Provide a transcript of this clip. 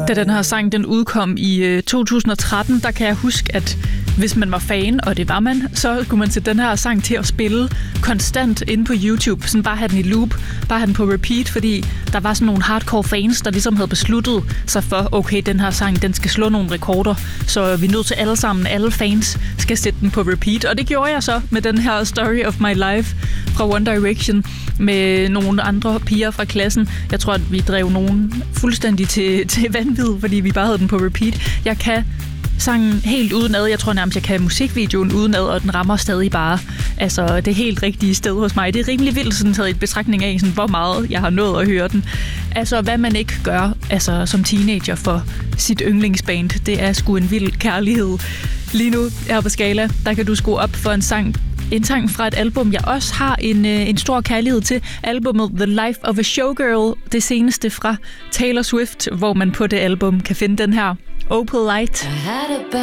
Da den her sang den udkom i 2013, der kan jeg huske, at hvis man var fan, og det var man, så kunne man sætte den her sang til at spille konstant inde på YouTube. Sådan bare have den i loop, bare have den på repeat, fordi der var sådan nogle hardcore fans, der ligesom havde besluttet sig for, okay, den her sang, den skal slå nogle rekorder, så vi er nødt til alle fans skal sætte den på repeat. Og det gjorde jeg så med den her Story of My Life fra One Direction med nogle andre piger fra klassen. Jeg tror, at vi drev nogen fuldstændig til vanvid, fordi vi bare havde den på repeat. Jeg kan sangen helt udenad. Jeg tror nærmest, jeg kan musikvideoen udenad, og den rammer stadig bare det helt rigtige sted hos mig. Det er rimelig vildt sådan taget i betragtning af, sådan, hvor meget jeg har nået at høre den. Altså, hvad man ikke gør som teenager for sit yndlingsband, det er sgu en vild kærlighed. Lige nu her på Skala, der kan du skrue op for en sang fra et album, jeg også har en stor kærlighed til. Albummet The Life of a Showgirl, det seneste fra Taylor Swift, hvor man på det album kan finde den her Opal Light.